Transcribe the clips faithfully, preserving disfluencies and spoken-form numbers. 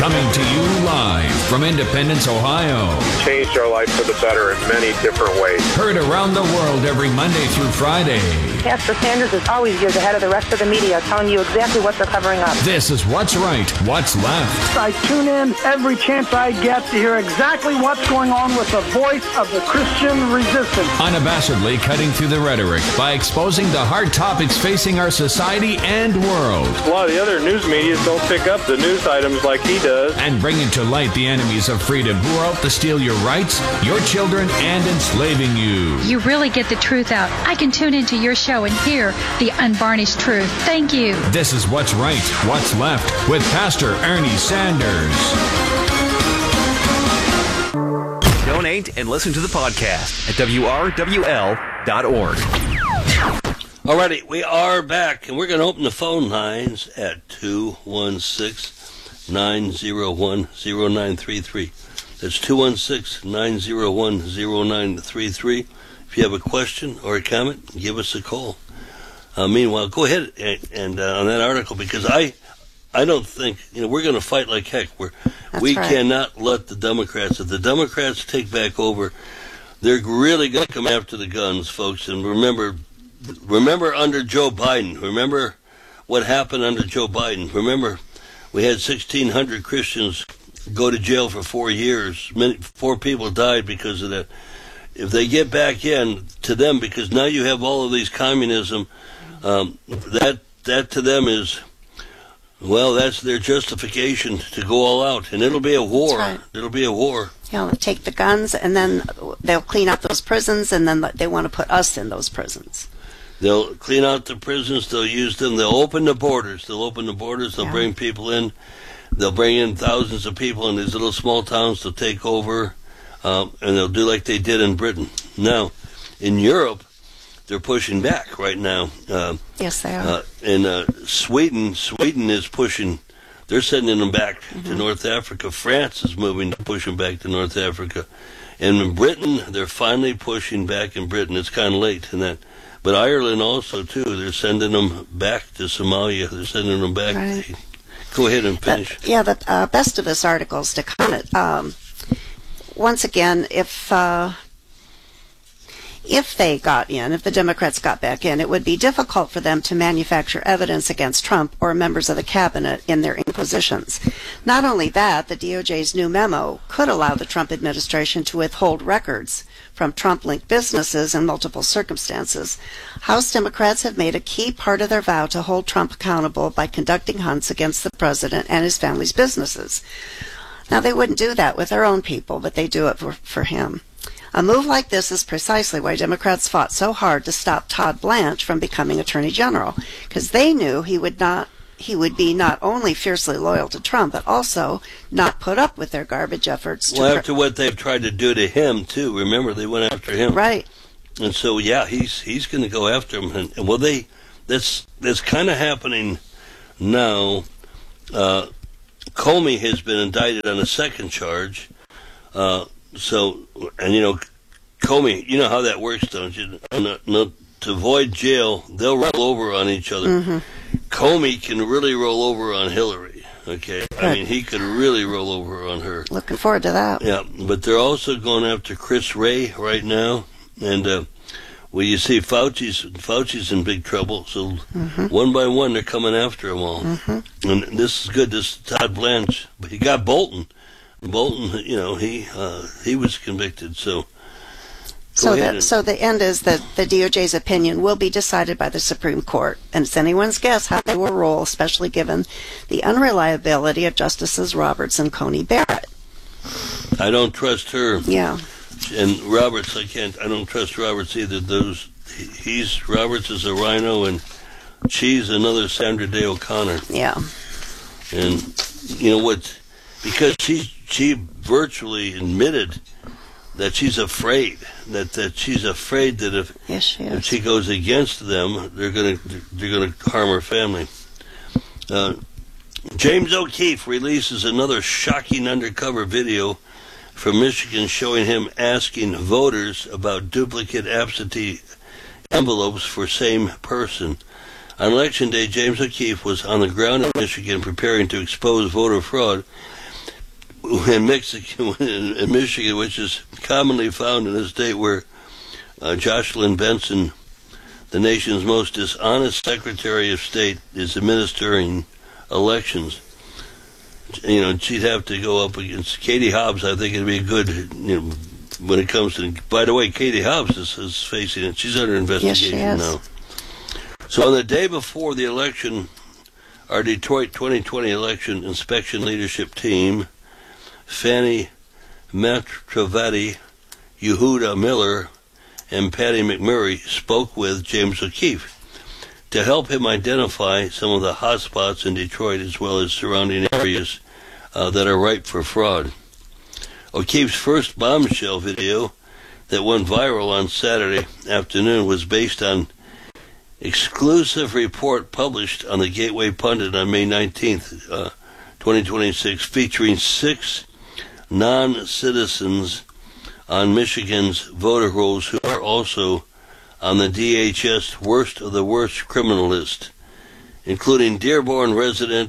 Coming to you live from Independence, Ohio. Changed our life for the better in many different ways. Heard around the world every Monday through Friday. Pastor Sanders is always years ahead of the rest of the media, telling you exactly what they're covering up. This is What's Right, What's Left. I tune in every chance I get to hear exactly what's going on with the voice of the Christian resistance. Unabashedly cutting through the rhetoric by exposing the hard topics facing our society and world. A lot of the other news media don't pick up the news items like he does. And bringing to light the enemies of freedom who are out to steal your rights, your children, and enslaving you. You really get the truth out. I can tune into your show and hear the unvarnished truth. Thank you. This is What's Right, What's Left with Pastor Ernie Sanders. Donate and listen to the podcast at W R W L dot org. Alrighty, we are back, and we're going to open the phone lines at two one six, nine zero one, zero nine three three. That's two one six, nine zero one, zero nine three three. If you have a question or a comment, give us a call. Uh, meanwhile, go ahead and, and uh, on that article, because I I don't think, you know, we're going to fight like heck. We're, we right. cannot let the Democrats, if the Democrats take back over, they're really going to come after the guns, folks. And remember, remember under Joe Biden, remember what happened under Joe Biden. Remember, we had sixteen hundred Christians go to jail for four years. Many, four people died because of that. If they get back in to them, because now you have all of these communism, um, that that to them is, well, that's their justification to go all out, and it'll be a war. Right. It'll be a war. You know, take the guns, and then they'll clean out those prisons, and then they want to put us in those prisons. They'll clean out the prisons. They'll use them. They'll open the borders. They'll open the borders. They'll Yeah. bring people in. They'll bring in thousands of people in these little small towns to take over, um, and they'll do like they did in Britain. Now, in Europe, they're pushing back right now. Uh, Yes, they are. Uh, in uh, Sweden, Sweden is pushing. They're sending them back Mm-hmm. to North Africa. France is moving to push them back to North Africa. And in Britain, they're finally pushing back in Britain. It's kind of late in that. But Ireland also, too. They're sending them back to Somalia. They're sending them back. Right. Go ahead and finish. But, yeah, the uh, best of this articles to comment. Um, once again, if uh, if they got in, if the Democrats got back in, it would be difficult for them to manufacture evidence against Trump or members of the cabinet in their inquisitions. Not only that, the D O J's new memo could allow the Trump administration to withhold records from Trump-linked businesses in multiple circumstances. House Democrats have made a key part of their vow to hold Trump accountable by conducting hunts against the president and his family's businesses. Now, they wouldn't do that with their own people, but they do it for, for him. A move like this is precisely why Democrats fought so hard to stop Todd Blanche from becoming Attorney General, because they knew he would not he would be not only fiercely loyal to Trump, but also not put up with their garbage efforts. Well, to after what they've tried to do to him, too. Remember, they went after him. Right. And so, yeah, he's he's going to go after him. And, and well, they that's that's kind of happening now. Uh, Comey has been indicted on a second charge. Uh, so, and you know, Comey, you know how that works, don't you? Not, not, to avoid jail, they'll roll over on each other. Mm-hmm. Comey can really roll over on Hillary. Okay, Good. I mean, he could really roll over on her. Looking forward to that. Yeah, but they're also going after Chris Wray right now, and uh, well, you see, Fauci's Fauci's in big trouble. So Mm-hmm. one by one, they're coming after them all. Mm-hmm. And this is good. This is Todd Blanche, but he got Bolton. Bolton, you know, he uh, he was convicted. So. So ahead the, and- so the end is that the D O J's opinion will be decided by the Supreme Court, and it's anyone's guess how they will rule, especially given the unreliability of Justices Roberts and Coney Barrett. I don't trust her. Yeah. And Roberts, I can't. I don't trust Roberts either. Those he- he's Roberts is a rhino, and she's another Sandra Day O'Connor. Yeah. And you know what? Because she she virtually admitted that she's afraid that, that she's afraid that if Yes, she if is. she goes against them, they're gonna they're gonna harm her family. Uh, James O'Keefe releases another shocking undercover video from Michigan showing him asking voters about duplicate absentee envelopes for same person. On Election Day, James O'Keefe was on the ground in Michigan preparing to expose voter fraud. in Mexico, in Michigan, which is commonly found in a state where uh, Jocelyn Benson, the nation's most dishonest Secretary of State, is administering elections. You know, she'd have to go up against Katie Hobbs. I think it'd be a good, you know, when it comes to. By the way, Katie Hobbs is, is facing it. She's under investigation yes, she now. So on the day before the election, our Detroit twenty twenty election inspection leadership team, Fannie Matravati, Yehuda Miller, and Patty McMurray spoke with James O'Keefe to help him identify some of the hot spots in Detroit as well as surrounding areas uh, that are ripe for fraud. O'Keefe's first bombshell video that went viral on Saturday afternoon was based on exclusive report published on the Gateway Pundit on May nineteenth, uh, twenty twenty-six, featuring six non-citizens on Michigan's voter rolls who are also on the D H S worst of the worst criminal list, including Dearborn resident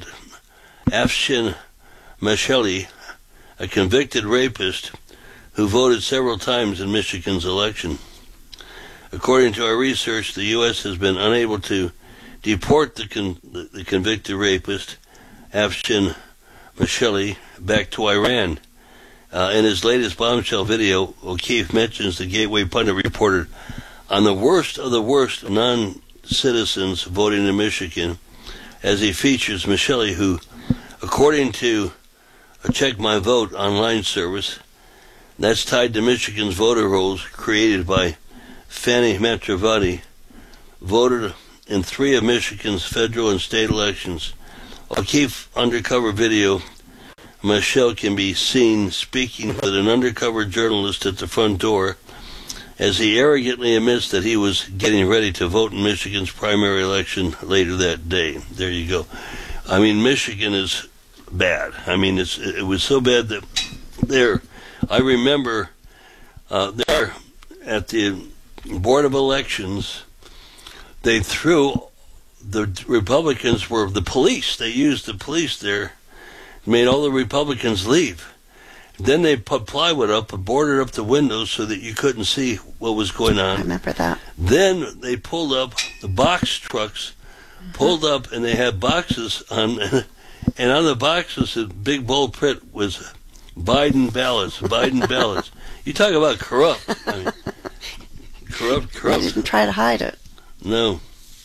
Afshin Masheli, a convicted rapist who voted several times in Michigan's election. According to our research, the U S has been unable to deport the, con- the convicted rapist, Afshin Masheli, back to Iran. Uh, in his latest bombshell video, O'Keefe mentions the Gateway Pundit reported on the worst of the worst non-citizens voting in Michigan, as he features Masheli, who, according to a Check My Vote online service, that's tied to Michigan's voter rolls created by Fannie Matravati, voted in three of Michigan's federal and state elections. O'Keefe's undercover video, Michelle can be seen speaking with an undercover journalist at the front door as he arrogantly admits that he was getting ready to vote in Michigan's primary election later that day. There you go. I mean, Michigan is bad. I mean, it's it was so bad that there, I remember uh, there at the Board of Elections, they threw, the Republicans were the police. They used the police there, made all the Republicans leave. Then they put plywood up and boarded up the windows so that you couldn't see what was going on. I remember that. Then they pulled up the box trucks, pulled up, and they had boxes on, and on the boxes, the big bold print was Biden ballots, Biden ballots. You talk about corrupt. I mean, corrupt, corrupt. They didn't try to hide it. No.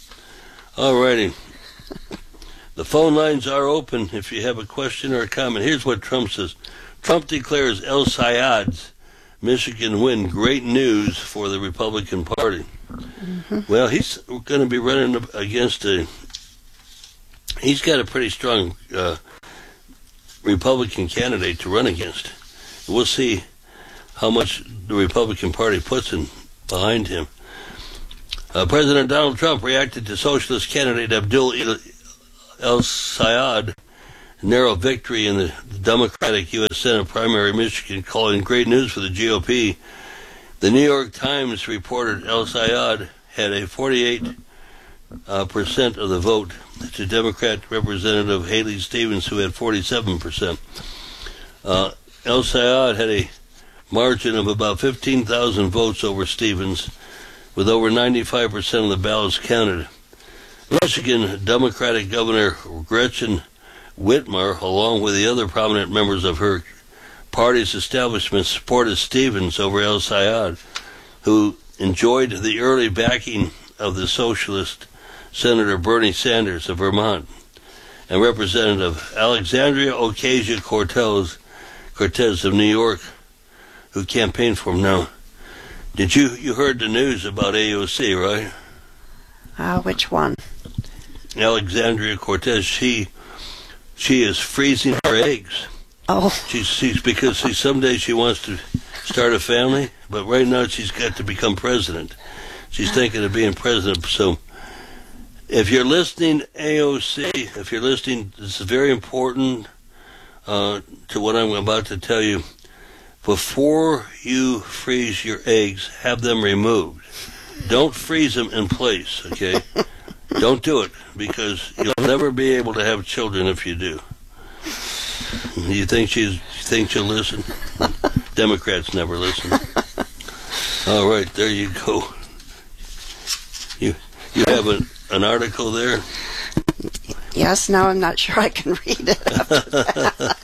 All righty. The phone lines are open if you have a question or a comment. Here's what Trump says. Trump declares El Sayad's Michigan win great news for the Republican Party. Mm-hmm. Well, he's going to be running against a... He's got a pretty strong uh, Republican candidate to run against. We'll see how much the Republican Party puts in behind him. Uh, President Donald Trump reacted to socialist candidate Abdul El Sayad narrow victory in the Democratic U S Senate primary in Michigan, calling great news for the G O P. The New York Times reported El Sayad had a forty-eight uh, percent of the vote to Democrat Representative Haley Stevens, who had forty-seven percent. Uh, El Sayad had a margin of about fifteen thousand votes over Stevens, with over ninety-five percent of the ballots counted. Michigan Democratic Governor Gretchen Whitmer, along with the other prominent members of her party's establishment, supported Stevens over El Sayad, who enjoyed the early backing of the socialist Senator Bernie Sanders of Vermont and Representative Alexandria Ocasio-Cortez Cortez of New York, who campaigned for him. Now, did you you heard the news about A O C, right? Uh, which one? Alexandria Cortez. She she is freezing her eggs. Oh. She's she's because she someday she wants to start a family, but right now she's got to become president. She's thinking of being president. So, if you're listening, A O C, if you're listening, this is very important uh, to what I'm about to tell you. Before you freeze your eggs, have them removed. Don't freeze them in place, okay? Don't do it, because you'll never be able to have children if you do. You think she's think you'll listen? Democrats never listen. All right, there you go. You you have an, an article there? Yes, now I'm not sure I can read it after that.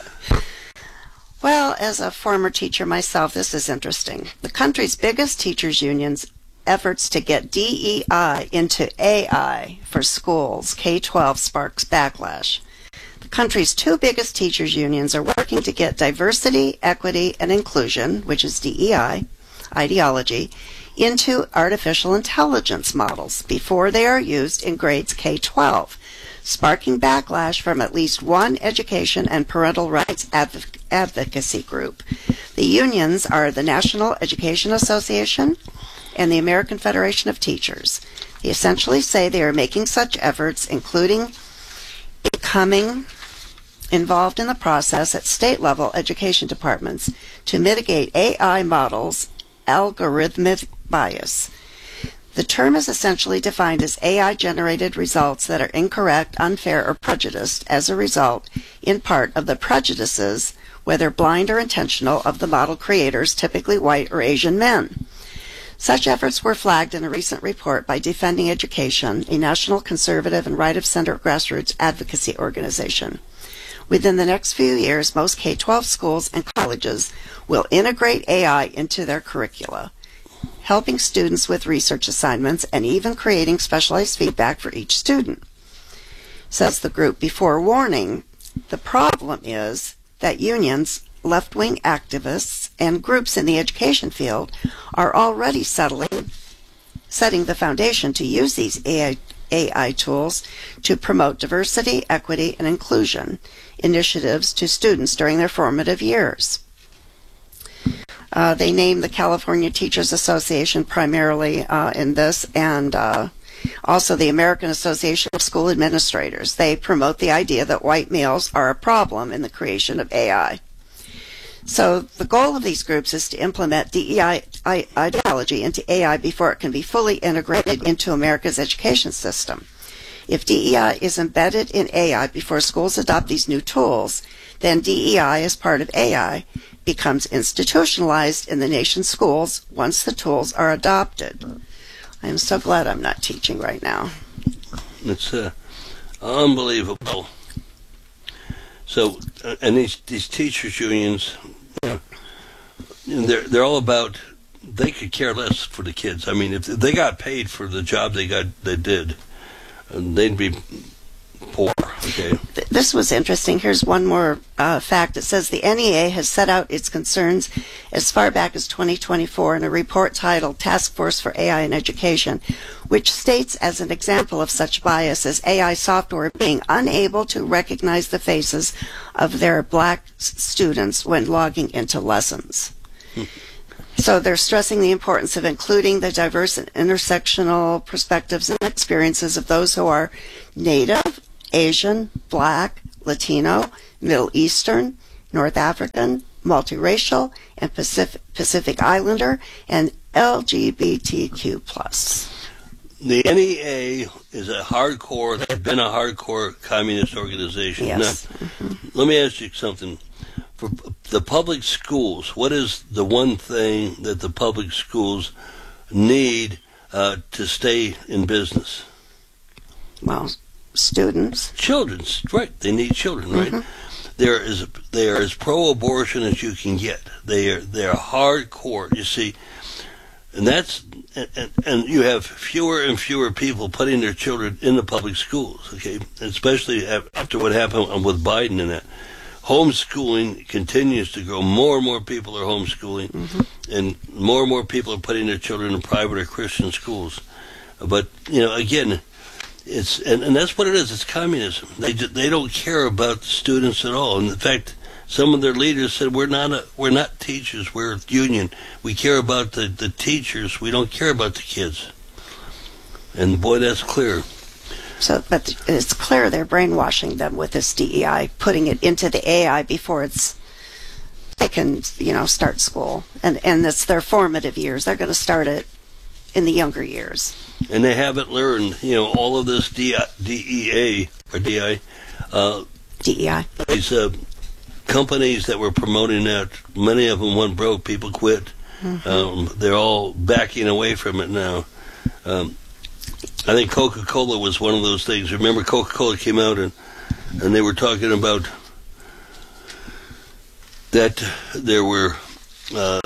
Well, as a former teacher myself, this is interesting. The country's biggest teachers' unions efforts to get D E I into A I for schools, K twelve, sparks backlash. The country's two biggest teachers' unions are working to get diversity, equity, and inclusion, which is D E I, ideology, into artificial intelligence models before they are used in grades K twelve, sparking backlash from at least one education and parental rights adv- advocacy group. The unions are the National Education Association and the American Federation of Teachers. They essentially say they are making such efforts, including becoming involved in the process at state-level education departments to mitigate A I models' algorithmic bias. The term is essentially defined as A I-generated results that are incorrect, unfair, or prejudiced as a result, in part, of the prejudices, whether blind or intentional, of the model creators, typically white or Asian men. Such efforts were flagged in a recent report by Defending Education, a national conservative and right-of-center grassroots advocacy organization. Within the next few years, most K twelve schools and colleges will integrate A I into their curricula, helping students with research assignments and even creating specialized feedback for each student. Says the group, before warning, the problem is that unions, left-wing activists, and groups in the education field are already settling, setting the foundation to use these A I, A I tools to promote diversity, equity, and inclusion initiatives to students during their formative years. Uh, they name the California Teachers Association primarily uh, in this, and uh, also the American Association of School Administrators. They promote the idea that white males are a problem in the creation of A I. So the goal of these groups is to implement D E I ideology into A I before it can be fully integrated into America's education system. If D E I is embedded in A I before schools adopt these new tools, then D E I as part of A I becomes institutionalized in the nation's schools once the tools are adopted. I am so glad I'm not teaching right now. It's uh, unbelievable. So, uh, and these these teachers unions, you know, they're they're all about. They could care less for the kids. I mean, if they got paid for the job they got, they did, they'd be poor. Okay. This was interesting. Here's one more uh, fact. It says the N E A has set out its concerns as far back as twenty twenty-four in a report titled Task Force for A I in Education, which states as an example of such bias as A I software being unable to recognize the faces of their black students when logging into lessons. So they're stressing the importance of including the diverse and intersectional perspectives and experiences of those who are Native, Asian, Black, Latino, Middle Eastern, North African, multiracial, and Pacific, Pacific Islander, and L G B T Q plus. The N E A is a hardcore, they've been a hardcore communist organization. Yes. Now, mm-hmm. Let me ask you something. For the public schools, what is the one thing that the public schools need uh, to stay in business? Well, students. Children, right. They need children, right? Mm-hmm. They're as, they are as pro-abortion as you can get. They are, they are hardcore, you see. And that's and, and you have fewer and fewer people putting their children in the public schools, okay? Especially after what happened with Biden and that. Homeschooling continues to grow. More and more people are homeschooling, mm-hmm. and more and more people are putting their children in private or Christian schools. But, you know, again, it's and, and that's what it is. It's communism. They they don't care about the students at all. And in fact, some of their leaders said, "We're not a, we're not teachers. We're a union. We care about the, the teachers. We don't care about the kids." And boy, that's clear. So, but it's clear they're brainwashing them with this D E I, putting it into the A I before it's they can, you know, start school, and and it's their formative years. They're going to start it in the younger years. And they haven't learned, you know, all of this D E A or D I, uh, D E I. These uh, companies that were promoting that, many of them went broke. People quit. Mm-hmm. Um, they're all backing away from it now. Um, I think Coca-Cola was one of those things. Remember, Coca-Cola came out and, and they were talking about that there were uh,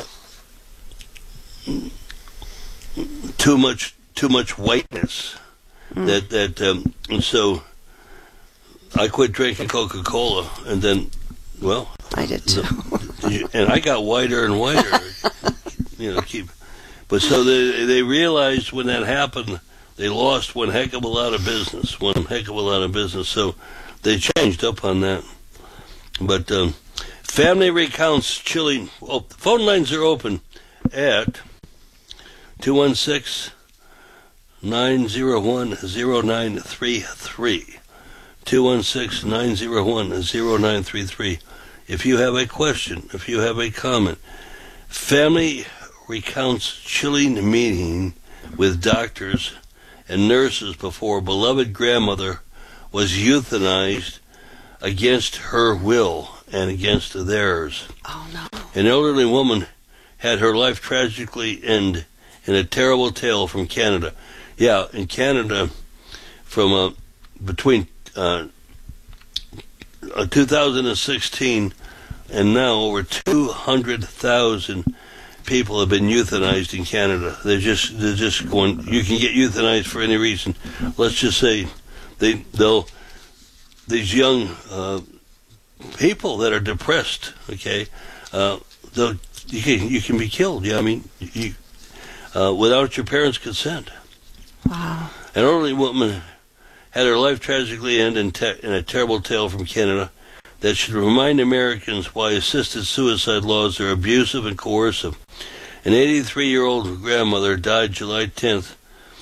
too much too much whiteness. Mm. That that um, and so I quit drinking Coca-Cola, and then, well, I did too. The, and I got whiter and whiter. You know, keep. But so they they realized when that happened, they lost one heck of a lot of business, one heck of a lot of business. So they changed up on that. But um, family recounts chilling. Oh, phone lines are open at two one six, nine zero one, zero nine three three. two one six, nine zero one, zero nine three three. If you have a question, if you have a comment, family recounts chilling meeting with doctors and nurses before beloved grandmother was euthanized against her will and against theirs. Oh, no. An elderly woman had her life tragically end in a terrible tale from Canada. Yeah, in Canada, from uh, between uh, uh, two thousand sixteen and now, over two hundred thousand people have been euthanized in Canada. They're just they're just going. You can get euthanized for any reason. Let's just say they they'll these young uh, people that are depressed. Okay, uh, they'll you can you can be killed. Yeah, I mean, you, uh, without your parents' consent. Wow. An elderly woman had her life tragically end in, te- in a terrible tale from Canada that should remind Americans why assisted suicide laws are abusive and coercive. An eighty-three-year-old grandmother died July tenth,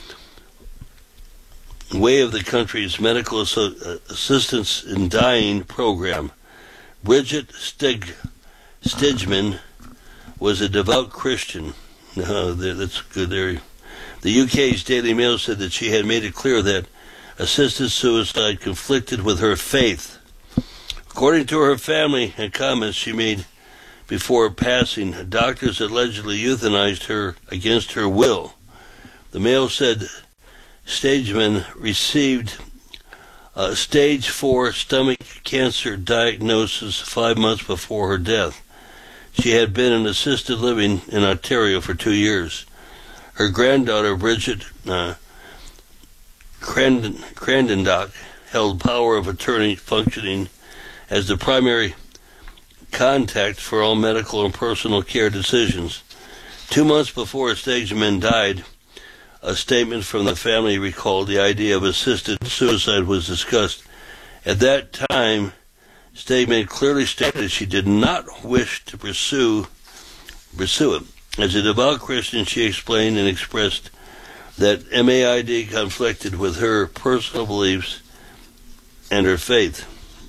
way of the country's medical assi- assistance in dying program. Bridget Stig- Stigman was a devout Christian. No, that's good there. The U K's Daily Mail said that she had made it clear that assisted suicide conflicted with her faith. According to her family and comments she made before passing, doctors allegedly euthanized her against her will. The Mail said Stageman received a stage four stomach cancer diagnosis five months before her death. She had been in assisted living in Ontario for two years. Her granddaughter, Bridget uh, Crandon, Crandondock, held power of attorney, functioning as the primary contact for all medical and personal care decisions. Two months before Stageman died, a statement from the family recalled the idea of assisted suicide was discussed. At that time, Stageman clearly stated she did not wish to pursue pursue it. As a devout Christian, she explained and expressed that M A I D conflicted with her personal beliefs and her faith.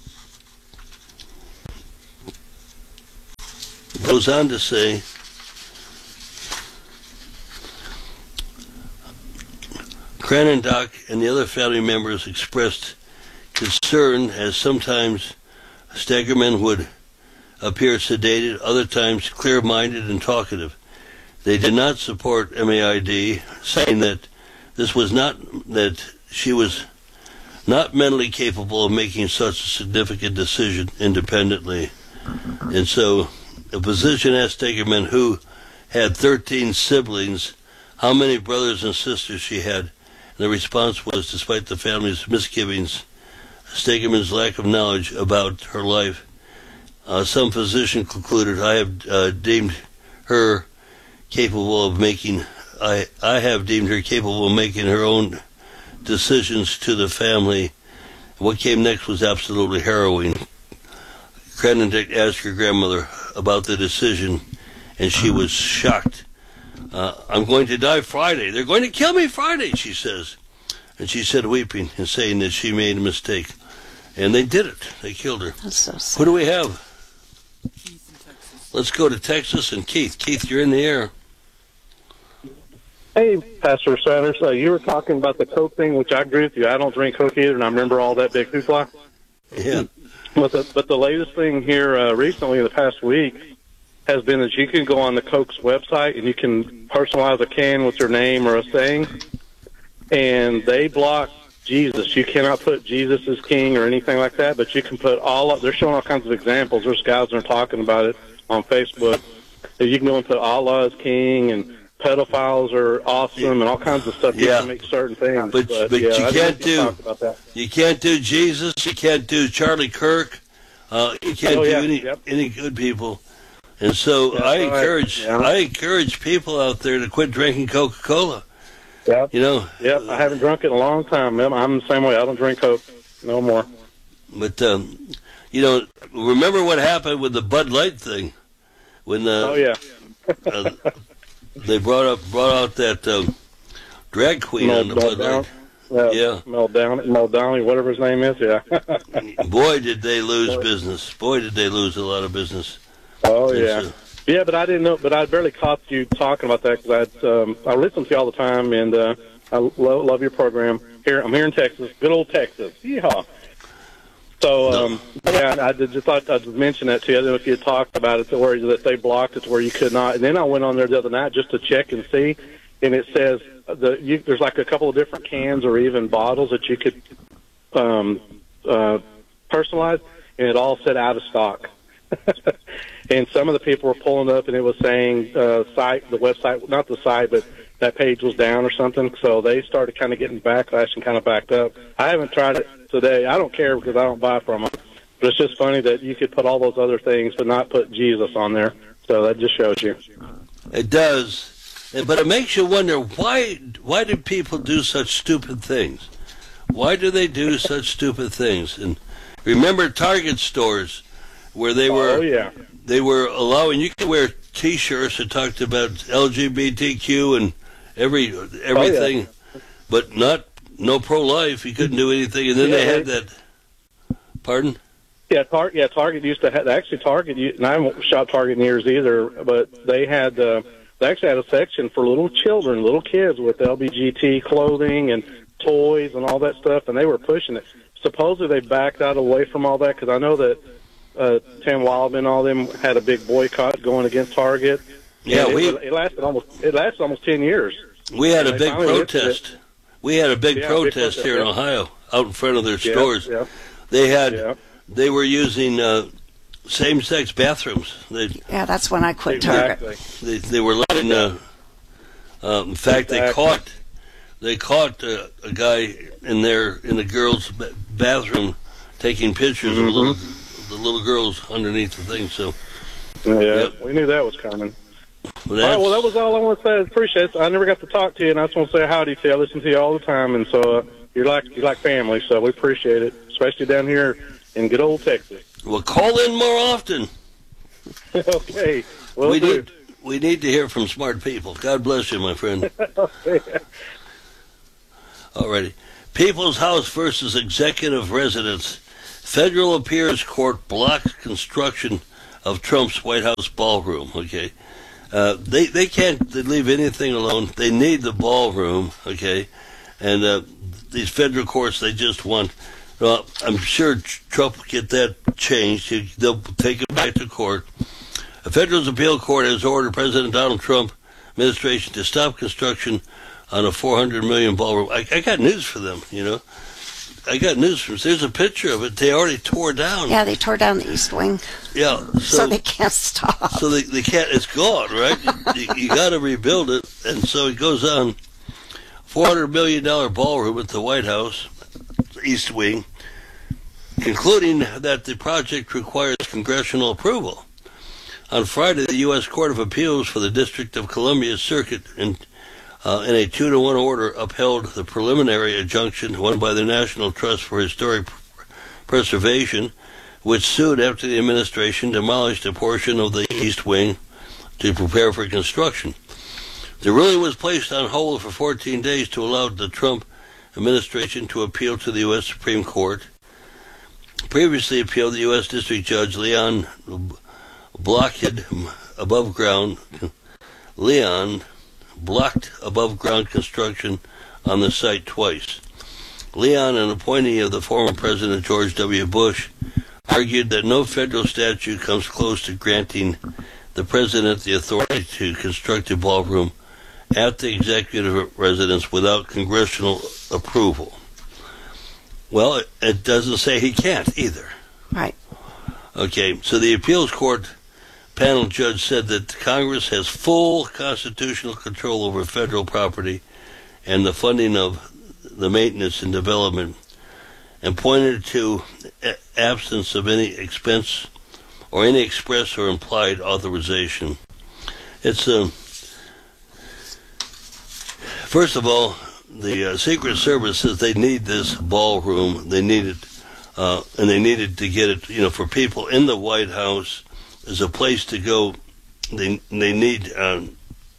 It goes on to say, Crandondock and the other family members expressed concern as sometimes Stegerman would appear sedated, other times clear-minded and talkative. They did not support M A I D, saying that this was not that she was not mentally capable of making such a significant decision independently. And so a physician asked Stegerman, who had thirteen siblings, how many brothers and sisters she had. And the response was, despite the family's misgivings, Stegerman's lack of knowledge about her life, uh, some physician concluded, I have uh, deemed her capable of making, I, I have deemed her capable of making her own decisions to the family. What came next was absolutely harrowing. Crandondock asked her grandmother about the decision, and she was shocked. Uh, I'm going to die Friday. They're going to kill me Friday, she says. And she said, weeping and saying that she made a mistake. And they did it. They killed her. That's so sad. Who do we have? Let's go to Texas and Keith. Keith, you're in the air. Hey, Pastor Sanders, uh, you were talking about the Coke thing, which I agree with you. I don't drink Coke either, and I remember all that big hoopla. Yeah. But the, but the latest thing here uh, recently in the past week has been that you can go on the Coke's website and you can personalize a can with your name or a saying, and they block Jesus. You cannot put Jesus as king or anything like that, but you can put all of, they're showing all kinds of examples. There's guys that are talking about it on Facebook. That you can go and put Allah as king, and pedophiles are awesome, and all kinds of stuff. You Yeah. can make certain things. But, But, but yeah, you I can't didn't do talk about that. you can't do Jesus. You can't do Charlie Kirk. Uh, you can't Oh, do yeah, any yep. any good people. And so That's I right. encourage Yeah. I encourage people out there to quit drinking Coca-Cola. Yep. You know. Yep, I haven't drunk it in a long time. I'm the same way. I don't drink Coke no more. But um, you know, remember what happened with the Bud Light thing when uh, Oh yeah, uh, they brought up brought out that um, drag queen on the Mel Bud Down. Light. Yeah, Yeah. Mel Downey, Mel Downey, whatever his name is. Yeah. Boy, did they lose business. Boy, did they lose a lot of business. Oh And yeah. so- Yeah, but I didn't know. But I barely caught you talking about that because I um, I listen to you all the time, and uh, I lo- love your program. Here, I'm here in Texas, good old Texas. Yeehaw! So um, yeah, I did, just thought I'd mention that to you. I don't know if you had talked about it to where that they blocked it to where you could not. And then I went on there the other night just to check and see, and it says the you, there's like a couple of different cans or even bottles that you could um, uh, personalize, and it all said out of stock. And some of the people were pulling up, and it was saying uh, site, the website, not the site, but that page was down or something. So they started kind of getting backlash and kind of backed up. I haven't tried it today. I don't care because I don't buy from them. But it's just funny that you could put all those other things, but not put Jesus on there. So that just shows you. It does, but it makes you wonder why. Why do people do such stupid things? Why do they do such stupid things? And remember Target stores where they were. Oh yeah. They were allowing you could wear T-shirts that talked about L G B T Q and every everything, Oh, yeah. but not no pro-life. You couldn't do anything, and then Yeah, they had they- that. Pardon? Yeah, Tar- yeah, Target used to have actually Target. u- And I haven't shopped Target in years either, but they had uh, they actually had a section for little children, little kids with L B G T clothing and toys and all that stuff, and they were pushing it. Supposedly they backed out away from all that because I know that uh, Tim Wildman and all them had a big boycott going against Target. Yeah, And we it, it lasted almost it lasted almost ten years. we had a They big finally lifted protest. We had a big Yeah, big protest protest, here in yeah. Ohio, out in front of their Yeah, stores. yeah, They had yeah. they were using uh, same-sex bathrooms. They Yeah, that's when I quit Target. Exactly. they, they were letting. Uh, uh, in fact, they Exactly. caught they caught uh, a guy in there in the girls' ba- bathroom taking pictures of little, the little girls underneath the thing. So Yeah, Yep. we knew that was coming. well, All right, well, that that's- was all I want to say. I appreciate it. I never got to talk to you, and I just want to say howdy to you. I listen to you all the time, and so uh, you're like you're like family, so we appreciate it, especially down here in good old Texas. well, call in more often. Okay, will we do. need we need to hear from smart people. God bless you, my friend. Alrighty. People's House versus Executive Residence. Federal Appeals Court blocks construction of Trump's White House ballroom. Okay, uh, they they can't leave anything alone. They need the ballroom. Okay, and uh, these federal courts they just want. Well, I'm sure Trump will get that changed. He, they'll take it back to court. A federal appeal court has ordered President Donald Trump administration to stop construction on a four hundred million dollars ballroom. I, I got news for them, you know. I got news for them. There's a picture of it. They already tore down. Yeah, they tore down the East Wing, Yeah. so, So, they can't stop. so they, they can't, it's gone, right? you you got to rebuild it. And so it goes on. four hundred million dollars ballroom at the White House, East Wing, concluding that the project requires congressional approval. On Friday, the U S Court of Appeals for the District of Columbia Circuit in, uh, in a two to one order upheld the preliminary injunction won by the National Trust for Historic Preservation, which sued after the administration demolished a portion of the East Wing to prepare for construction. The ruling was placed on hold for fourteen days to allow the Trump administration to appeal to the U S Supreme Court. Previously appealed, the U S District Judge Leon blocked above ground Leon blocked above ground construction on the site twice. Leon, an appointee of the former President George W. Bush, argued that no federal statute comes close to granting the president the authority to construct a ballroom at the executive residence without congressional approval. Well, it, it doesn't say he can't either. Right. Okay, so the appeals court panel judge said that Congress has full constitutional control over federal property and the funding of the maintenance and development, and pointed to a- absence of any expense or any express or implied authorization. It's a um, first of all, the uh, Secret Service says they need this ballroom. They need it, uh, and they needed to get it. You know, for people in the White House, as a place to go. They they need um,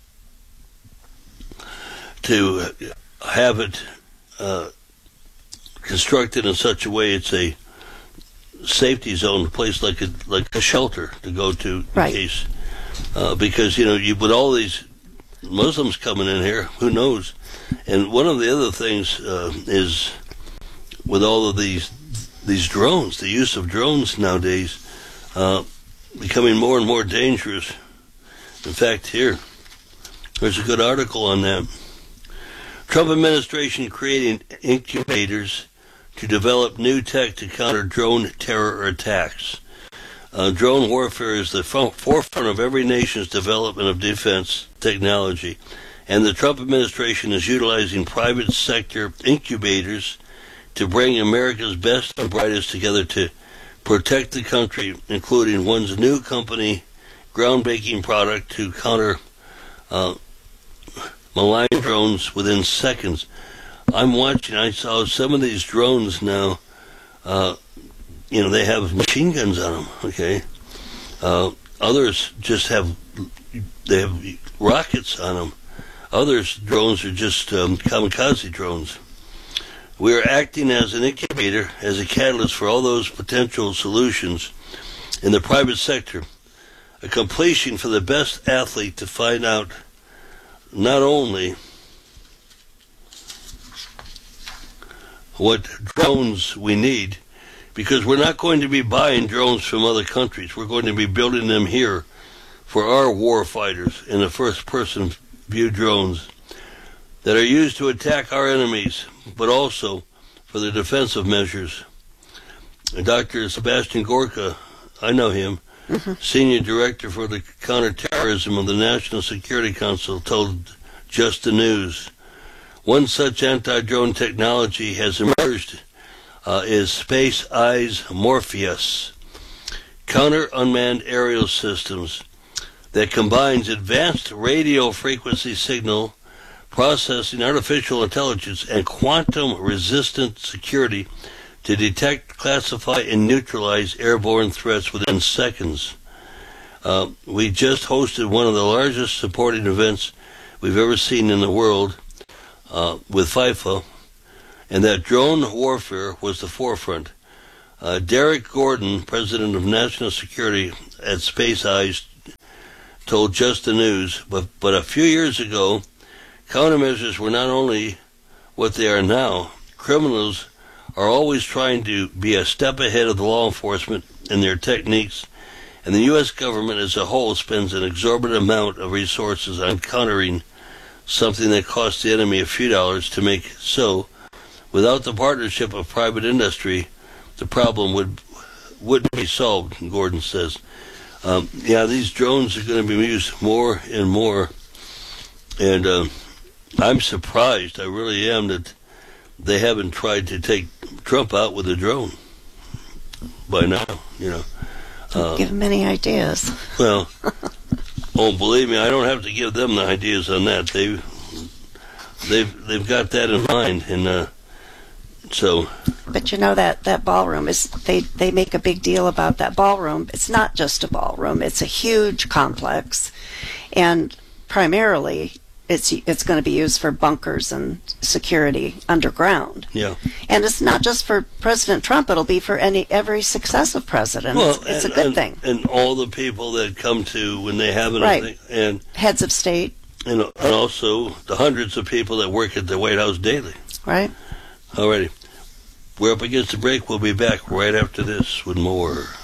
to have it uh, constructed in such a way it's a safety zone, a place like a like a shelter to go to in right. case. Uh, because you know, you with all these Muslims coming in here, who knows? And one of the other things uh, is with all of these these drones, the use of drones nowadays, uh, becoming more and more dangerous. In fact, here, there's a good article on that. Trump administration creating incubators to develop new tech to counter drone terror attacks. Uh, drone warfare is the forefront of every nation's development of defense technology, and the Trump administration is utilizing private sector incubators to bring America's best and brightest together to protect the country, including one's new company groundbreaking product to counter uh, malign drones within seconds. I'm watching, I saw some of these drones now, uh, you know, they have machine guns on them, okay? Uh, others just have, they have rockets on them. Others, drones are just um, kamikaze drones. We are acting as an incubator, as a catalyst for all those potential solutions in the private sector, a completion for the best athlete to find out not only what drones we need, because we're not going to be buying drones from other countries. We're going to be building them here for our war fighters in the first-person view drones that are used to attack our enemies, but also for the defensive measures. Doctor Sebastian Gorka, I know him, mm-hmm. Senior Director for the Counterterrorism of the National Security Council, told Just the News, one such anti-drone technology has emerged uh, is Space Eyes Morpheus, counter-unmanned aerial systems that combines advanced radio frequency signal processing, artificial intelligence, and quantum-resistant security to detect, classify, and neutralize airborne threats within seconds. Uh, we just hosted one of the largest supporting events we've ever seen in the world uh, with FIFA, and that drone warfare was the forefront. Uh, Derek Gordon, president of National Security at Space Eyes, told Just the News, but, but a few years ago, countermeasures were not only what they are now. Criminals are always trying to be a step ahead of the law enforcement in their techniques, and the U S government as a whole spends an exorbitant amount of resources on countering something that costs the enemy a few dollars to make so. Without the partnership of private industry, the problem would wouldn't be solved, Gordon says. Um, yeah, these drones are going to be used more and more, and uh, I'm surprised, I really am, that they haven't tried to take Trump out with a drone by now, you know. Don't uh, give him any ideas. Well, oh, believe me, I don't have to give them the ideas on that. They, they've they've got that in mind, and uh, so. But you know that that ballroom is they they make a big deal about that ballroom. It's not just a ballroom; it's a huge complex, and primarily it's it's going to be used for bunkers and security underground. Yeah. And it's not just for President Trump; it'll be for any every successive president. Well, it's, it's and, a good and, thing. And all the people that come to when they have Right. anything, and heads of state, and, and also the hundreds of people that work at the White House daily. Right. Alrighty. We're up against the break. We'll be back right after this with more.